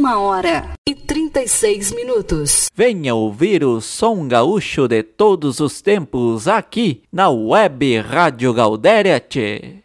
1h36. Venha ouvir o som gaúcho de todos os tempos aqui na Web Rádio Gaudéria, tchê.